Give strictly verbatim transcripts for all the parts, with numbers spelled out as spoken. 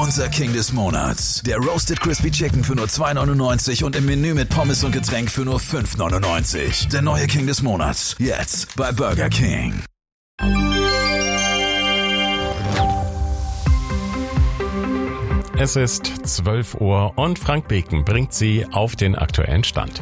Unser King des Monats. Der Roasted Crispy Chicken für nur zwei neunundneunzig und im Menü mit Pommes und Getränk für nur fünf neunundneunzig. Der neue King des Monats. Jetzt bei Burger King. Es ist zwölf Uhr und Frank Beken bringt Sie auf den aktuellen Stand.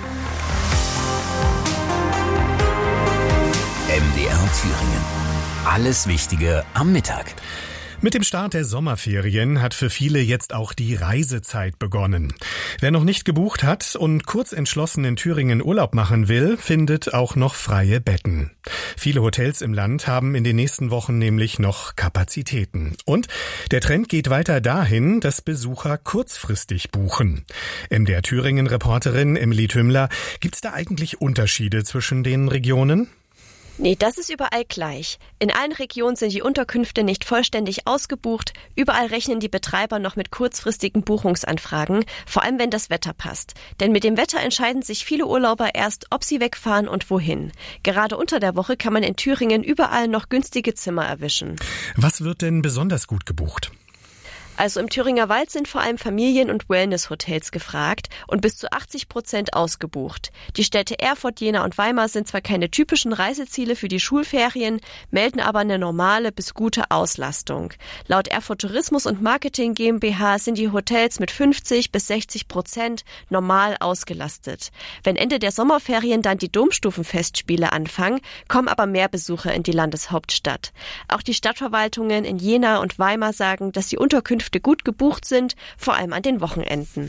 M D R Thüringen. Alles Wichtige am Mittag. Mit dem Start der Sommerferien hat für viele jetzt auch die Reisezeit begonnen. Wer noch nicht gebucht hat und kurz entschlossen in Thüringen Urlaub machen will, findet auch noch freie Betten. Viele Hotels im Land haben in den nächsten Wochen nämlich noch Kapazitäten. Und der Trend geht weiter dahin, dass Besucher kurzfristig buchen. M D R Thüringen-Reporterin Emily Tümmler, gibt's da eigentlich Unterschiede zwischen den Regionen? Nee, das ist überall gleich. In allen Regionen sind die Unterkünfte nicht vollständig ausgebucht. Überall rechnen die Betreiber noch mit kurzfristigen Buchungsanfragen, vor allem wenn das Wetter passt. Denn mit dem Wetter entscheiden sich viele Urlauber erst, ob sie wegfahren und wohin. Gerade unter der Woche kann man in Thüringen überall noch günstige Zimmer erwischen. Was wird denn besonders gut gebucht? Also im Thüringer Wald sind vor allem Familien- und Wellness-Hotels gefragt und bis zu achtzig Prozent ausgebucht. Die Städte Erfurt, Jena und Weimar sind zwar keine typischen Reiseziele für die Schulferien, melden aber eine normale bis gute Auslastung. Laut Erfurt Tourismus und Marketing GmbH sind die Hotels mit fünfzig bis sechzig Prozent normal ausgelastet. Wenn Ende der Sommerferien dann die Domstufenfestspiele anfangen, kommen aber mehr Besucher in die Landeshauptstadt. Auch die Stadtverwaltungen in Jena und Weimar sagen, dass die Unterkünfte gut gebucht sind, vor allem an den Wochenenden.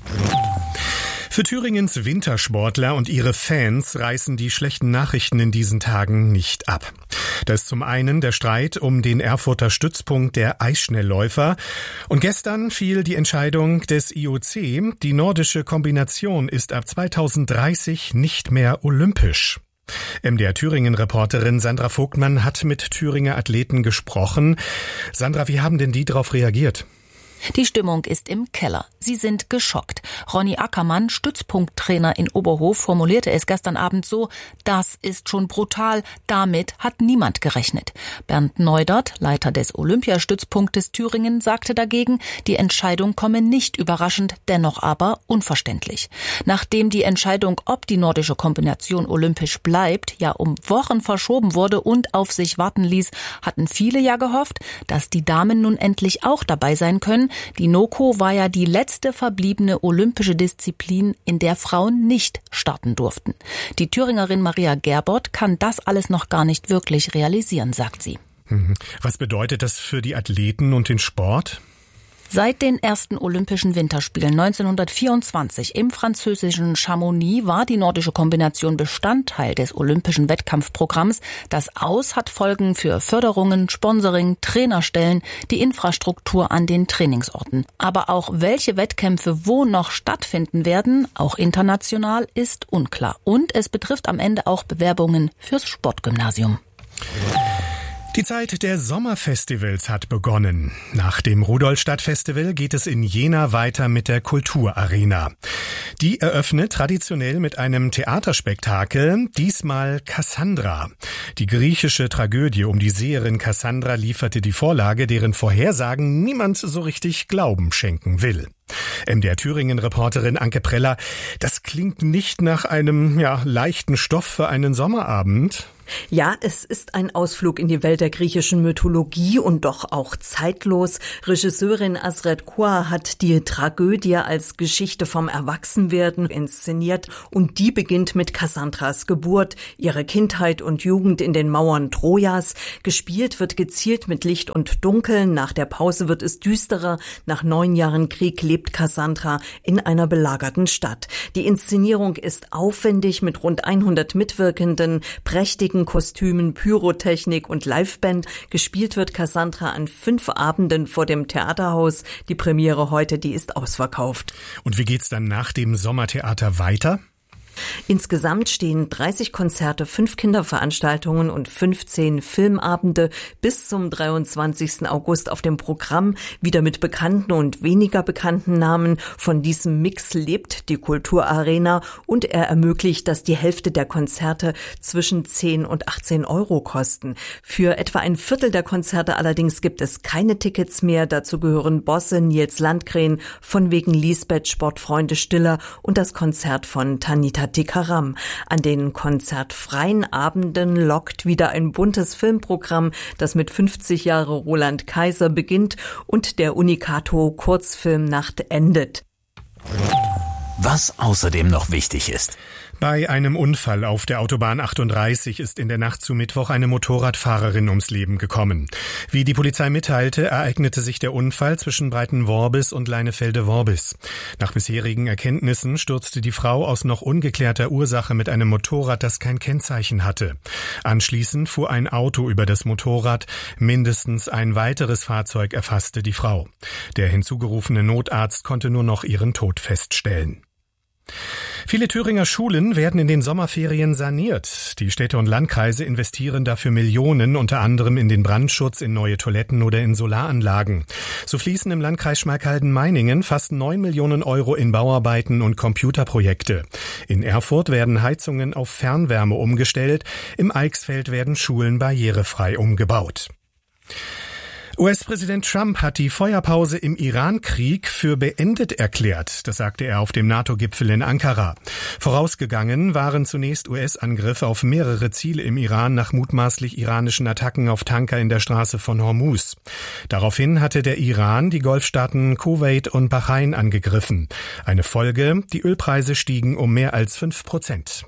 Für Thüringens Wintersportler und ihre Fans reißen die schlechten Nachrichten in diesen Tagen nicht ab. Das ist zum einen der Streit um den Erfurter Stützpunkt der Eisschnellläufer. Und gestern fiel die Entscheidung des I O C, die nordische Kombination ist ab zweitausenddreißig nicht mehr olympisch. M D R Thüringen-Reporterin Sandra Vogtmann hat mit Thüringer Athleten gesprochen. Sandra, wie haben denn die darauf reagiert? Die Stimmung ist im Keller. Sie sind geschockt. Ronny Ackermann, Stützpunkttrainer in Oberhof, formulierte es gestern Abend so: Das ist schon brutal. Damit hat niemand gerechnet. Bernd Neudert, Leiter des Olympiastützpunktes Thüringen, sagte dagegen, die Entscheidung komme nicht überraschend, dennoch aber unverständlich. Nachdem die Entscheidung, ob die nordische Kombination olympisch bleibt, ja um Wochen verschoben wurde und auf sich warten ließ, hatten viele ja gehofft, dass die Damen nun endlich auch dabei sein können. Die NOKO war ja die letzte verbliebene olympische Disziplin, in der Frauen nicht starten durften. Die Thüringerin Maria Gerbert kann das alles noch gar nicht wirklich realisieren, sagt sie. Was bedeutet das für die Athleten und den Sport? Seit den ersten Olympischen Winterspielen neunzehnhundertvierundzwanzig im französischen Chamonix war die nordische Kombination Bestandteil des olympischen Wettkampfprogramms. Das Aus hat Folgen für Förderungen, Sponsoring, Trainerstellen, die Infrastruktur an den Trainingsorten. Aber auch welche Wettkämpfe wo noch stattfinden werden, auch international, ist unklar. Und es betrifft am Ende auch Bewerbungen fürs Sportgymnasium. Die Zeit der Sommerfestivals hat begonnen. Nach dem Rudolstadt-Festival geht es in Jena weiter mit der Kulturarena. Die eröffnet traditionell mit einem Theaterspektakel, diesmal Cassandra. Die griechische Tragödie um die Seherin Cassandra lieferte die Vorlage, deren Vorhersagen niemand so richtig Glauben schenken will. M D R Thüringen-Reporterin Anke Preller, das klingt nicht nach einem ja, leichten Stoff für einen Sommerabend. Ja, es ist ein Ausflug in die Welt der griechischen Mythologie und doch auch zeitlos. Regisseurin Asret Kua hat die Tragödie als Geschichte vom Erwachsenwerden inszeniert und die beginnt mit Cassandras Geburt, ihre Kindheit und Jugend in den Mauern Trojas. Gespielt wird gezielt mit Licht und Dunkel. Nach der Pause wird es düsterer. Nach neun Jahren Krieg lebt Cassandra in einer belagerten Stadt. Die Inszenierung ist aufwendig mit rund hundert Mitwirkenden, prächtigen Kostümen, Pyrotechnik und Liveband. Gespielt wird Cassandra an fünf Abenden vor dem Theaterhaus. Die Premiere heute, die ist ausverkauft. Und wie geht's dann nach dem Sommertheater weiter? Insgesamt stehen dreißig Konzerte, fünf Kinderveranstaltungen und fünfzehn Filmabende bis zum dreiundzwanzigsten August auf dem Programm, wieder mit bekannten und weniger bekannten Namen. Von diesem Mix lebt die Kulturarena und er ermöglicht, dass die Hälfte der Konzerte zwischen zehn und achtzehn Euro kosten. Für etwa ein Viertel der Konzerte allerdings gibt es keine Tickets mehr. Dazu gehören Bosse, Nils Landgren, von wegen Lisbeth, Sportfreunde Stiller und das Konzert von Tanita Tikaram. An den konzertfreien Abenden lockt wieder ein buntes Filmprogramm, das mit fünfzig Jahre Roland Kaiser beginnt und der Unicato Kurzfilmnacht endet. Was außerdem noch wichtig ist. Bei einem Unfall auf der Autobahn achtunddreißig ist in der Nacht zu Mittwoch eine Motorradfahrerin ums Leben gekommen. Wie die Polizei mitteilte, ereignete sich der Unfall zwischen Breitenworbis und Leinefelde-Worbis. Nach bisherigen Erkenntnissen stürzte die Frau aus noch ungeklärter Ursache mit einem Motorrad, das kein Kennzeichen hatte. Anschließend fuhr ein Auto über das Motorrad. Mindestens ein weiteres Fahrzeug erfasste die Frau. Der hinzugerufene Notarzt konnte nur noch ihren Tod feststellen. Viele Thüringer Schulen werden in den Sommerferien saniert. Die Städte und Landkreise investieren dafür Millionen, unter anderem in den Brandschutz, in neue Toiletten oder in Solaranlagen. So fließen im Landkreis Schmalkalden-Meiningen fast neun Millionen Euro in Bauarbeiten und Computerprojekte. In Erfurt werden Heizungen auf Fernwärme umgestellt. Im Eichsfeld werden Schulen barrierefrei umgebaut. U S-Präsident Trump hat die Feuerpause im Iran-Krieg für beendet erklärt. Das sagte er auf dem NATO-Gipfel in Ankara. Vorausgegangen waren zunächst U S-Angriffe auf mehrere Ziele im Iran nach mutmaßlich iranischen Attacken auf Tanker in der Straße von Hormuz. Daraufhin hatte der Iran die Golfstaaten Kuwait und Bahrain angegriffen. Eine Folge: die Ölpreise stiegen um mehr als fünf Prozent.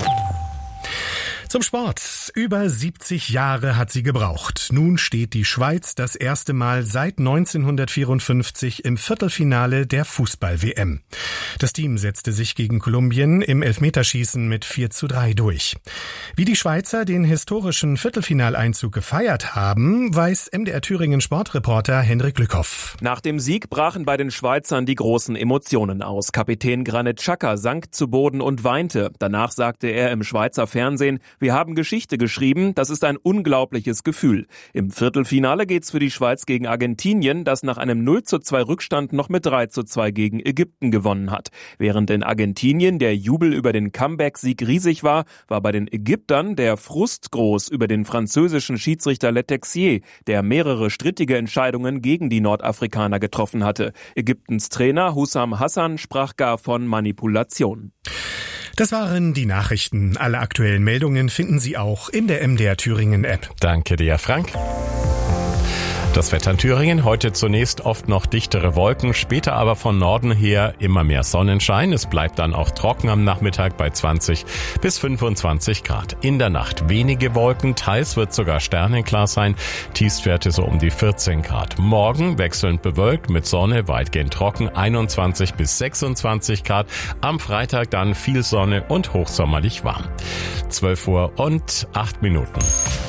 Zum Sport. Über siebzig Jahre hat sie gebraucht. Nun steht die Schweiz das erste Mal seit neunzehnhundertvierundfünfzig im Viertelfinale der Fußball-W M. Das Team setzte sich gegen Kolumbien im Elfmeterschießen mit vier zu drei durch. Wie die Schweizer den historischen Viertelfinaleinzug gefeiert haben, weiß M D R Thüringen Sportreporter Henrik Lückhoff. Nach dem Sieg brachen bei den Schweizern die großen Emotionen aus. Kapitän Granit Xhaka sank zu Boden und weinte. Danach sagte er im Schweizer Fernsehen: Wir haben Geschichte geschrieben, das ist ein unglaubliches Gefühl. Im Viertelfinale geht's für die Schweiz gegen Argentinien, das nach einem null zu zwei Rückstand noch mit drei zu zwei gegen Ägypten gewonnen hat. Während in Argentinien der Jubel über den Comeback-Sieg riesig war, war bei den Ägyptern der Frust groß über den französischen Schiedsrichter Letexier, der mehrere strittige Entscheidungen gegen die Nordafrikaner getroffen hatte. Ägyptens Trainer Hussam Hassan sprach gar von Manipulation. Das waren die Nachrichten. Alle aktuellen Meldungen finden Sie auch in der M D R Thüringen App. Danke dir, Frank. Das Wetter in Thüringen, heute zunächst oft noch dichtere Wolken, später aber von Norden her immer mehr Sonnenschein. Es bleibt dann auch trocken am Nachmittag bei zwanzig bis fünfundzwanzig Grad. In der Nacht wenige Wolken, teils wird sogar sternenklar sein, Tiefstwerte so um die vierzehn Grad. Morgen wechselnd bewölkt mit Sonne, weitgehend trocken, einundzwanzig bis sechsundzwanzig Grad. Am Freitag dann viel Sonne und hochsommerlich warm. zwölf Uhr und acht Minuten.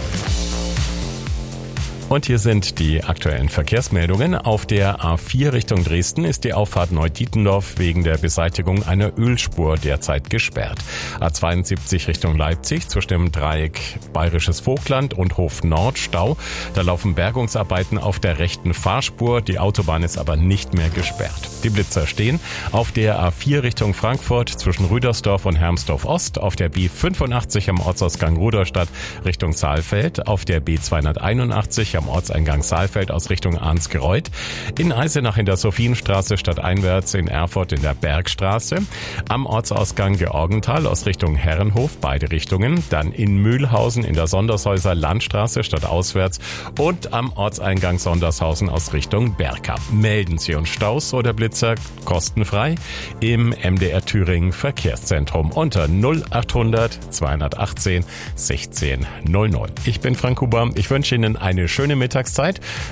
Und hier sind die aktuellen Verkehrsmeldungen. Auf der A vier Richtung Dresden ist die Auffahrt Neudietendorf wegen der Beseitigung einer Ölspur derzeit gesperrt. A zweiundsiebzig Richtung Leipzig zwischen dem Dreieck Bayerisches Vogtland und Hof Nord Stau. Da laufen Bergungsarbeiten auf der rechten Fahrspur. Die Autobahn ist aber nicht mehr gesperrt. Die Blitzer stehen auf der A vier Richtung Frankfurt zwischen Rüdersdorf und Hermsdorf Ost, auf der B fünfundachtzig am Ortsausgang Rudolstadt Richtung Saalfeld, auf der B zweihunderteinundachtzig am Ortseingang Saalfeld aus Richtung Arnsgereuth, in Eisenach in der Sophienstraße stadteinwärts, in Erfurt in der Bergstraße, am Ortsausgang Georgenthal aus Richtung Herrenhof, beide Richtungen, dann in Mühlhausen in der Sondershäuser Landstraße stadtauswärts und am Ortseingang Sondershausen aus Richtung Berka. Melden Sie uns Staus oder Blitzer kostenfrei im M D R Thüringen Verkehrszentrum unter null achthundert zweihundertachtzehn sechzehn null null. Ich bin Frank Huber, ich wünsche Ihnen eine schöne Mittagszeit.